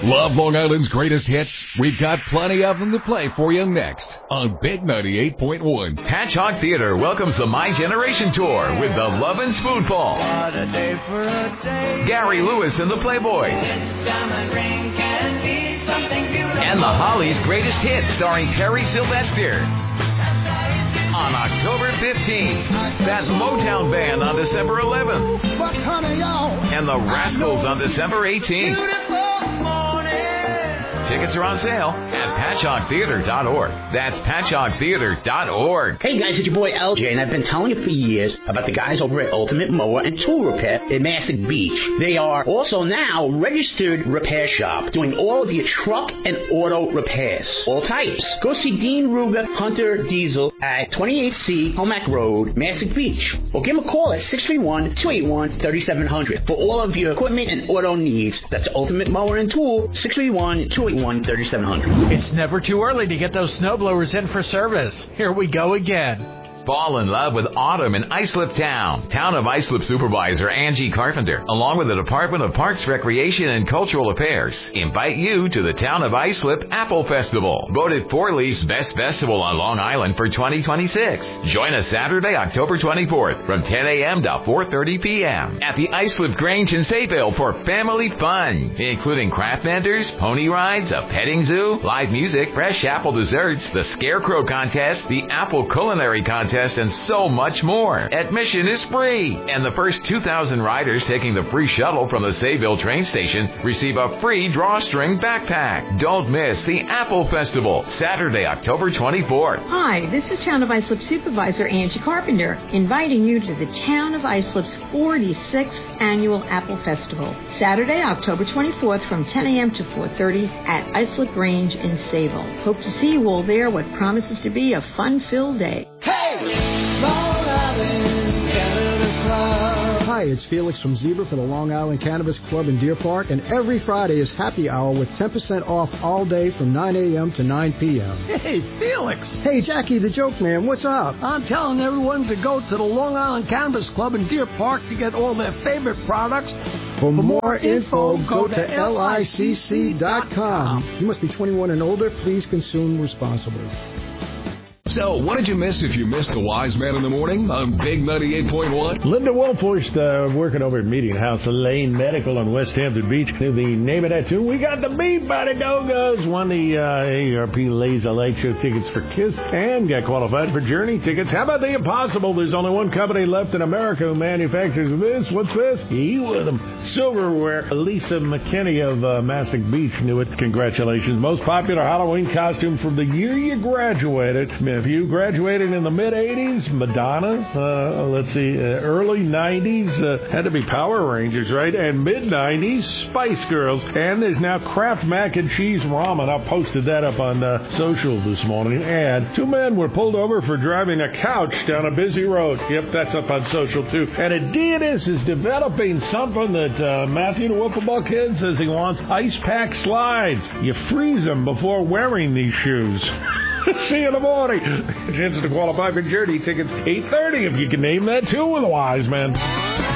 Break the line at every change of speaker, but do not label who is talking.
Love Long Island's greatest hits? We've got plenty of them to play for you next on Big 98.1.
Patchogue Theater welcomes the My Generation Tour with the Lovin' Spoonful.
What a day for a day.
Gary Lewis and the Playboys. And the Hollies' greatest hits starring Terry Sylvester. On October 15th, that Motown Band on December 11th. And the Rascals on December 18th. Tickets are on sale at patchoguetheater.org. That's patchoguetheater.org.
Hey guys, it's your boy LJ, and I've been telling you for years about the guys over at Ultimate Mower and Tool Repair in Massac Beach. They are also now registered repair shop, doing all of your truck and auto repairs, all types. Go see Dean Ruger Hunter Diesel at 28C Homack Road, Massac Beach, or give them a call at 631-281-3700 for all of your equipment and auto needs. That's Ultimate Mower and Tool, 631-281-3700.
It's never too early to get those snowblowers in for service. Here we go again.
Fall in love with autumn in Islip Town. Town of Islip Supervisor Angie Carpenter, along with the Department of Parks, Recreation, and Cultural Affairs, invite you to the Town of Islip Apple Festival, voted 4 Leaf's best festival on Long Island for 2026. Join us Saturday, October 24th from 10 a.m. to 4:30 p.m. at the Islip Grange in Sayville for family fun, including craft vendors, pony rides, a petting zoo, live music, fresh apple desserts, the Scarecrow Contest, the Apple Culinary Contest, and so much more. Admission is free, and the first 2,000 riders taking the free shuttle from the Sayville train station receive a free drawstring backpack. Don't miss the Apple Festival, Saturday, October 24th.
Hi, this is Town of Islip Supervisor Angie Carpenter, inviting you to the Town of Islip's 46th Annual Apple Festival, Saturday, October 24th from 10 a.m. to 4:30 at Islip Grange in Sayville. Hope to see you all there, what promises to be a fun-filled day.
Hey! Long Island Cannabis Club.
Hi, it's Felix from Zebra for the Long Island Cannabis Club in Deer Park, and every Friday is happy hour with 10% off all day from 9 a.m. to 9 p.m.
Hey, Felix.
Hey, Jackie the Joke Man, what's up?
I'm telling everyone to go to the Long Island Cannabis Club in Deer Park to get all their favorite products.
For more info, go to licc.com. You must be 21 and older. Please consume responsibly.
So, what did you miss if you missed the Wise Man in the Morning on Big 98.1?
Linda Wolfhorst working over at Meeting House Lane Medical on West Hampton Beach. The name of that tune, we got the Beat by the Go-Go's. Won the AARP Laser Light Show tickets for KISS and got qualified for Journey tickets. How about the Impossible? There's only one company left in America who manufactures this. What's this? You with them. Silverware. Lisa McKinney of Massac Beach knew it. Congratulations. Most popular Halloween costume from the year you graduated. If you graduated in the mid-'80s, Madonna, early 90s, had to be Power Rangers, right? And mid-'90s, Spice Girls. And there's now Kraft Mac and Cheese Ramen. I posted that up on social this morning. And 2 men were pulled over for driving a couch down a busy road. Yep, that's up on social, too. And Adidas is developing something that Matthew, the Wiffle Ball Kid, says he wants ice pack slides. You freeze them before wearing these shoes. See you in the morning. Chance to qualify for Journey tickets, 8:30 if you can name that too with a Wise Man.